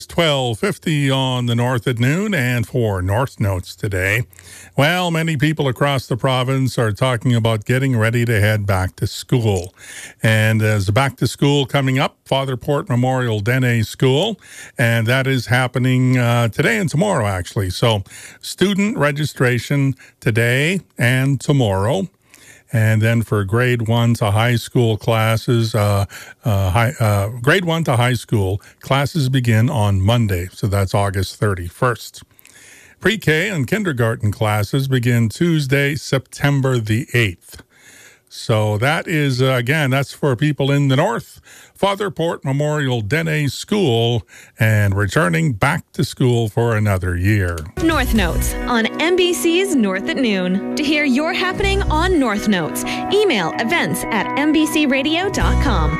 12:50 on the North at noon, and for North Notes today. Well, many people across the province are talking about getting ready to head back to school. And as back to school coming up, Father Port Memorial Dene School, and that is happening today and tomorrow, actually. So student registration today and tomorrow. And then for grade 1 to high school classes, grade 1 to high school classes begin on Monday. So that's August 31st. Pre-K and kindergarten classes begin Tuesday, September the 8th. So that is, again, that's for people in the north. Father Port Memorial Dene School, and returning back to school for another year. North Notes on NBC's North at Noon. To hear your happening on North Notes, email events@nbcradio.com.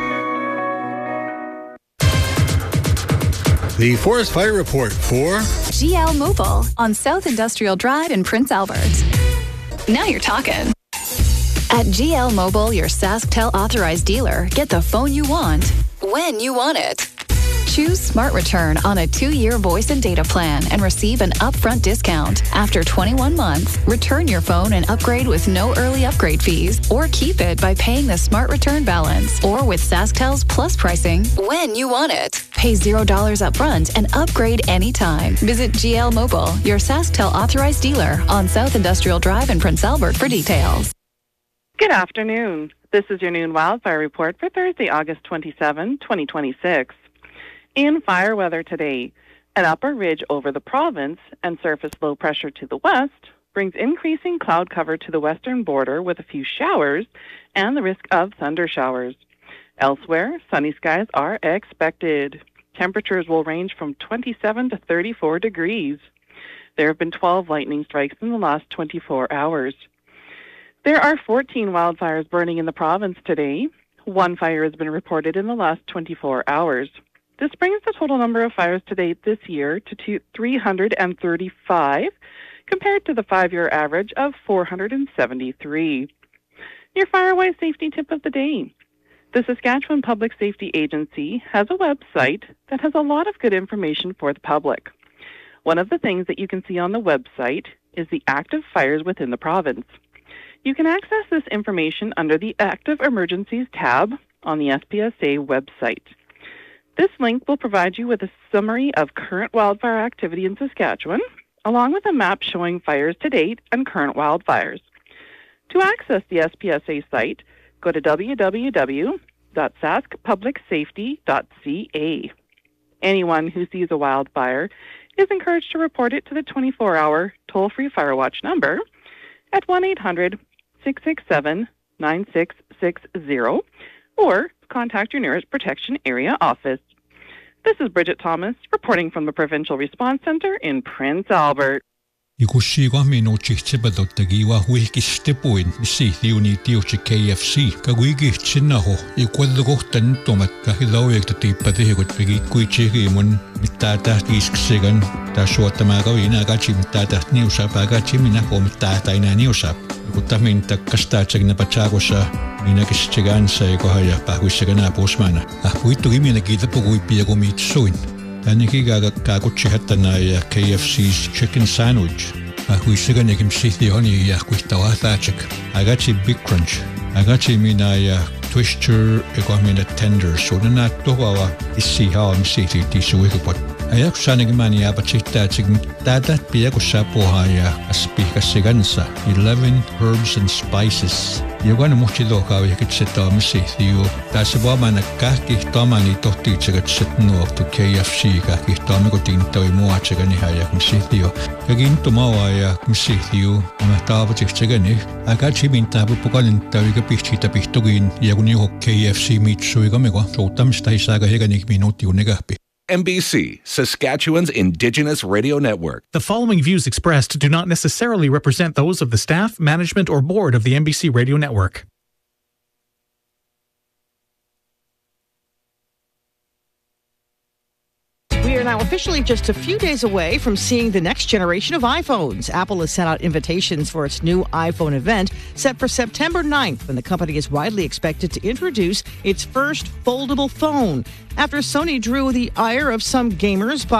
The Forest Fire Report for GL Mobile on South Industrial Drive in Prince Albert. Now you're talking. At GL Mobile, your SaskTel authorized dealer, get the phone you want, when you want it. Choose Smart Return on a 2-year voice and data plan and receive an upfront discount. After 21 months, return your phone and upgrade with no early upgrade fees, or keep it by paying the Smart Return balance, or with SaskTel's Plus pricing, when you want it. Pay $0 upfront and upgrade anytime. Visit GL Mobile, your SaskTel authorized dealer, on South Industrial Drive in Prince Albert for details. Good afternoon. This is your noon wildfire report for Thursday, August 27, 2026. In fire weather today, an upper ridge over the province and surface low pressure to the west brings increasing cloud cover to the western border with a few showers and the risk of thunder showers. Elsewhere, sunny skies are expected. Temperatures will range from 27 to 34 degrees. There have been 12 lightning strikes in the last 24 hours. There are 14 wildfires burning in the province today. 1 fire has been reported in the last 24 hours. This brings the total number of fires to date this year to 335, compared to the 5-year average of 473. Your Firewise safety tip of the day. The Saskatchewan Public Safety Agency has a website that has a lot of good information for the public. One of the things that you can see on the website is the active fires within the province. You can access this information under the Active Emergencies tab on the SPSA website. This link will provide you with a summary of current wildfire activity in Saskatchewan, along with a map showing fires to date and current wildfires. To access the SPSA site, go to www.saskpublicsafety.ca. Anyone who sees a wildfire is encouraged to report it to the 24-hour toll-free Firewatch number at 1-800-667-9660, or contact your nearest Protection Area office. This is Bridget Thomas reporting from the Provincial Response Centre in Prince Albert. Ikusiiqa minuutsihtipaluttagiwa huilkistipuin missiiliuni tiuchi KFC kaguigihtsinnahu ikualluqortan tumatta hilauiqtatiippatihikut pigikkuichigiimun mittaatahtiiskissigan taassuattamaaqaviinaaqachi mittaatahniusaapaaqachi minahu mittaatainaaniusap ikuttamin takkastaatsagnapachaaqusa minakissigaansa ikohaja pahwissaganaapuusmaana ahpuittugimiinakiilapuguippiagumiitsuin Tanikiga kakuchihatanaya KFC's chicken sandwich. Ahuisaganekim sithioni ya kuitawatachik. Agachi Big Crunch. Agachi minaya twister ekwamina tender. So na towawa isi hawa misithi tisuwikupot. Ayak sanagimani apachitachik tatat piyakusapohaya aspikasigansa. 11 herbs and spices. Jokainen muhtilokaava jakitsetta misiithiu. Tässä vuomana kahkihtomani tohtiitsegatset nuohtu KFC kahkihtomikotintavi muatsegani haja misiithiu. Kakintumawa ja misiithiu mä taavatsitsegani. Agachimintavu pokalintaviga pihtita pihtokin ja kun juho KFC mitsuikamiko. Soutamista hisaaga heganik minuuttiunegahpi. NBC, Saskatchewan's Indigenous Radio Network. The following views expressed do not necessarily represent those of the staff, management, or board of the NBC Radio Network. We are now officially just a few days away from seeing the next generation of iPhones. Apple has sent out invitations for its new iPhone event set for September 9th, when the company is widely expected to introduce its first foldable phone. After Sony drew the ire of some gamers by